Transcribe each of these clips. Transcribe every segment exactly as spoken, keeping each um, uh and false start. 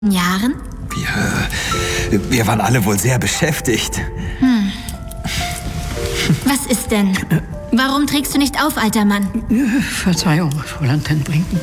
Jahren? Wir, wir waren alle wohl sehr beschäftigt. Hm. Was ist denn? Warum trägst du nicht auf, alter Mann? Verzeihung, Fräulein ten Brinken.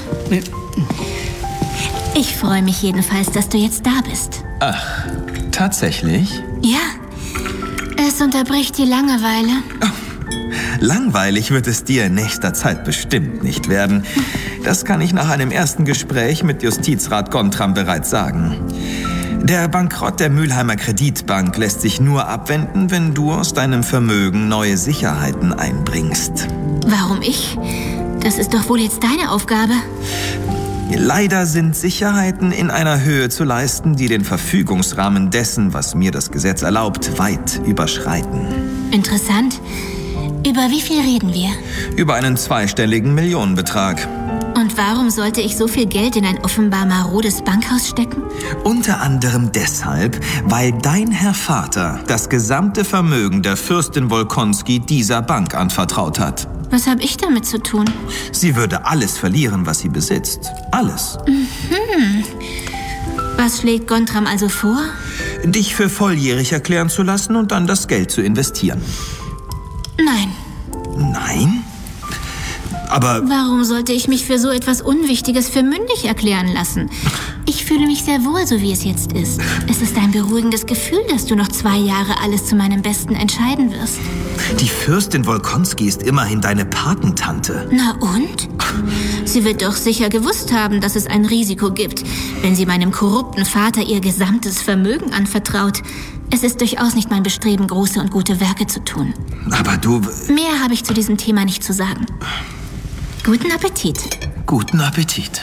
Ich freue mich jedenfalls, dass du jetzt da bist. Ach, tatsächlich? Ja, es unterbricht die Langeweile. Oh, langweilig wird es dir in nächster Zeit bestimmt nicht werden. Das kann ich nach einem ersten Gespräch mit Justizrat Gontram bereits sagen. Der Bankrott der Mülheimer Kreditbank lässt sich nur abwenden, wenn du aus deinem Vermögen neue Sicherheiten einbringst. Warum ich? Das ist doch wohl jetzt deine Aufgabe. Leider sind Sicherheiten in einer Höhe zu leisten, die den Verfügungsrahmen dessen, was mir das Gesetz erlaubt, weit überschreiten. Interessant. Über wie viel reden wir? Über einen zweistelligen Millionenbetrag. Und warum sollte ich so viel Geld in ein offenbar marodes Bankhaus stecken? Unter anderem deshalb, weil dein Herr Vater das gesamte Vermögen der Fürstin Wolkonski dieser Bank anvertraut hat. Was habe ich damit zu tun? Sie würde alles verlieren, was sie besitzt. Alles. Mhm. Was schlägt Gontram also vor? Dich für volljährig erklären zu lassen und dann das Geld zu investieren. Nein. Nein? Aber... Warum sollte ich mich für so etwas Unwichtiges für mündig erklären lassen? Ich fühle mich sehr wohl, so wie es jetzt ist. Es ist ein beruhigendes Gefühl, dass du noch zwei Jahre alles zu meinem Besten entscheiden wirst. Die Fürstin Wolkonski ist immerhin deine Patentante. Na und? Sie wird doch sicher gewusst haben, dass es ein Risiko gibt, wenn sie meinem korrupten Vater ihr gesamtes Vermögen anvertraut. Es ist durchaus nicht mein Bestreben, große und gute Werke zu tun. Aber du... Mehr habe ich zu diesem Thema nicht zu sagen. Guten Appetit. Guten Appetit.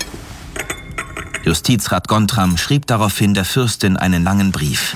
Justizrat Gontram schrieb daraufhin der Fürstin einen langen Brief.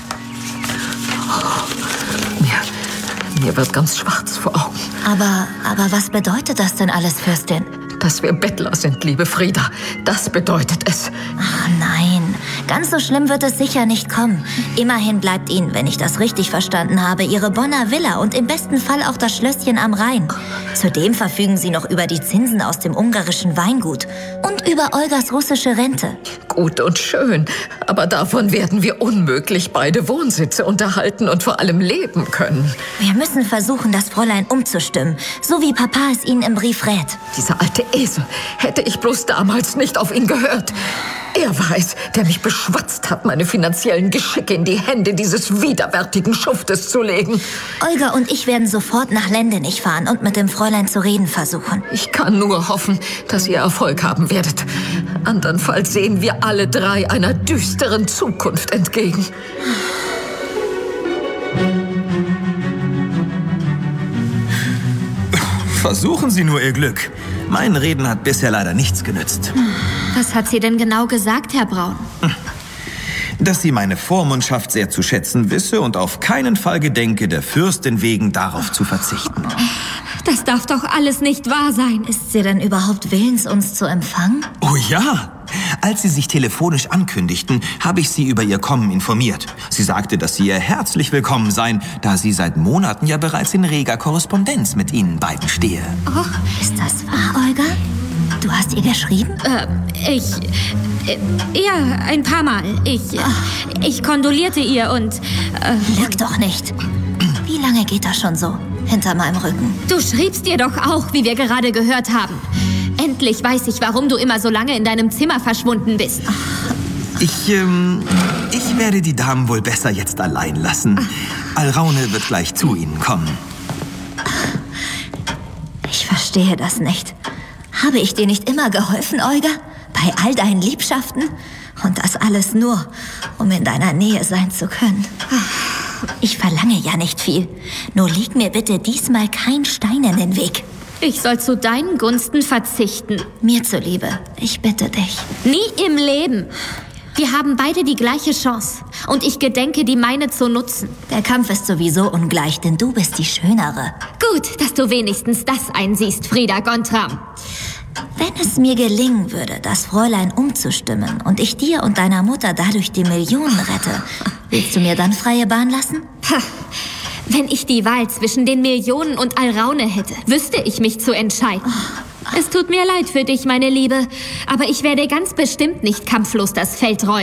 Mir, mir wird ganz schwarz vor Augen. Aber, aber was bedeutet das denn alles, Fürstin? Dass wir Bettler sind, liebe Frieda. Das bedeutet es. Ach nein, ganz so schlimm wird es sicher nicht kommen. Immerhin bleibt Ihnen, wenn ich das richtig verstanden habe, Ihre Bonner Villa und im besten Fall auch das Schlösschen am Rhein. Zudem verfügen Sie noch über die Zinsen aus dem ungarischen Weingut und über Olgas russische Rente. Gut und schön, aber davon werden wir unmöglich beide Wohnsitze unterhalten und vor allem leben können. Wir müssen versuchen, das Fräulein umzustimmen, so wie Papa es Ihnen im Brief rät. Dieser alte Esel, hätte ich bloß damals nicht auf ihn gehört. Er war es, der mich beschwatzt hat, meine finanziellen Geschicke in die Hände dieses widerwärtigen Schuftes zu legen. Olga und ich werden sofort nach Lendenich fahren und mit dem Fräulein zu reden versuchen. Ich kann nur hoffen, dass ihr Erfolg haben werdet. Andernfalls sehen wir alle drei einer düsteren Zukunft entgegen. Versuchen Sie nur Ihr Glück. Mein Reden hat bisher leider nichts genützt. Was hat sie denn genau gesagt, Herr Braun? Dass sie meine Vormundschaft sehr zu schätzen wisse und auf keinen Fall gedenke, der Fürstin wegen darauf zu verzichten. Das darf doch alles nicht wahr sein. Ist sie denn überhaupt willens, uns zu empfangen? Oh ja! Als sie sich telefonisch ankündigten, habe ich sie über ihr Kommen informiert. Sie sagte, dass sie ihr herzlich willkommen seien, da sie seit Monaten ja bereits in reger Korrespondenz mit ihnen beiden stehe. Oh, ist das wahr, Olga? Du hast ihr geschrieben? Äh, ich... Äh, ja, ein paar Mal. Ich... Äh, ich kondolierte ihr und... Äh, Lüg doch nicht. Wie lange geht das schon so? Hinter meinem Rücken. Du schriebst ihr doch auch, wie wir gerade gehört haben. Endlich weiß ich, warum du immer so lange in deinem Zimmer verschwunden bist. Ich, ähm, ich werde die Damen wohl besser jetzt allein lassen. Alraune wird gleich zu Ihnen kommen. Ich verstehe das nicht. Habe ich dir nicht immer geholfen, Olga? Bei all deinen Liebschaften? Und das alles nur, um in deiner Nähe sein zu können. Ich verlange ja nicht viel. Nur leg mir bitte diesmal kein Stein in den Weg. Ich soll zu deinen Gunsten verzichten. Mir zuliebe, ich bitte dich. Nie im Leben. Wir haben beide die gleiche Chance. Und ich gedenke, die meine zu nutzen. Der Kampf ist sowieso ungleich, denn du bist die Schönere. Gut, dass du wenigstens das einsiehst, Frieda Gontram. Wenn es mir gelingen würde, das Fräulein umzustimmen und ich dir und deiner Mutter dadurch die Millionen rette, willst du mir dann freie Bahn lassen? Ha. Wenn ich die Wahl zwischen den Millionen und Alraune hätte, wüsste ich mich zu entscheiden. Es tut mir leid für dich, meine Liebe, aber ich werde ganz bestimmt nicht kampflos das Feld räumen.